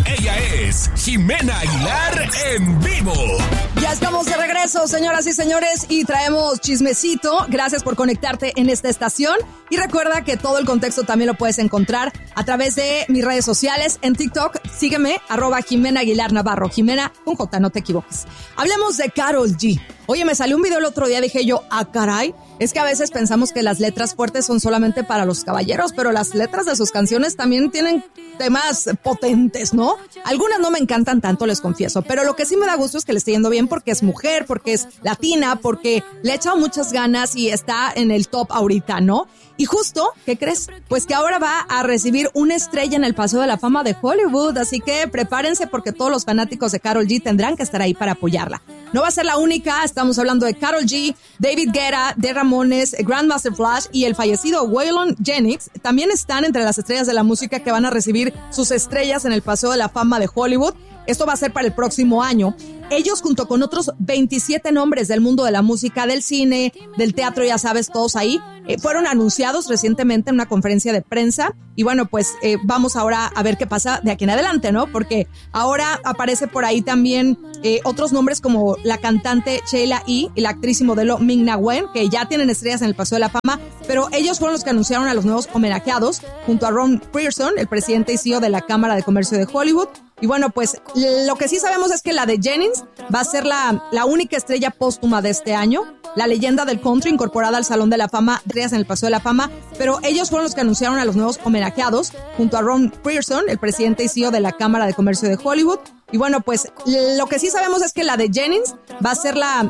Ella es Jimena Aguilar en vivo. Ya estamos de regreso, señoras y señores, y traemos chismecito. Gracias por conectarte en esta estación. Y recuerda que todo el contexto también lo puedes encontrar a través de mis redes sociales. En TikTok, sígueme, @Jimena Aguilar Navarro. Jimena, con J, no te equivoques. Hablemos de Karol G. Oye, me salió un video el otro día, dije yo, caray, es que a veces pensamos que las letras fuertes son solamente para los caballeros, pero las letras de sus canciones también tienen temas potentes, ¿no? Algunas no me encantan tanto, les confieso, pero lo que sí me da gusto es que le esté yendo bien porque es mujer, porque es latina, porque le ha echado muchas ganas y está en el top ahorita, ¿no? Y justo, ¿qué crees? Pues que ahora va a recibir una estrella en el Paseo de la Fama de Hollywood, así que prepárense porque todos los fanáticos de Karol G tendrán que estar ahí para apoyarla. No va a ser la única, estamos hablando de Karol G, David Guetta, The Ramones, Grandmaster Flash y el fallecido Waylon Jennings también están entre las estrellas de la música que van a recibir sus estrellas en el Paseo de la Fama de Hollywood. Esto va a ser para el próximo año. Ellos, junto con otros 27 nombres del mundo de la música, del cine, del teatro, ya sabes, todos ahí, fueron anunciados recientemente en una conferencia de prensa. Y bueno, pues vamos ahora a ver qué pasa de aquí en adelante, ¿no? Porque ahora aparece por ahí también otros nombres como la cantante Sheila E. y la actriz y modelo Ming-Na Wen, que ya tienen estrellas en el Paseo de la Fama, pero ellos fueron los que anunciaron a los nuevos homenajeados, junto a Ron Pearson, el presidente y CEO de la Cámara de Comercio de Hollywood. Y bueno, pues lo que sí sabemos es que la de Jennings va a ser la única estrella póstuma de este año, la leyenda del country incorporada al Salón de la Fama en el Paseo de la Fama, pero ellos fueron los que anunciaron a los nuevos homenajeados, junto a Ron Pearson, el presidente y CEO de la Cámara de Comercio de Hollywood. Y bueno, pues lo que sí sabemos es que la de Jennings va a ser la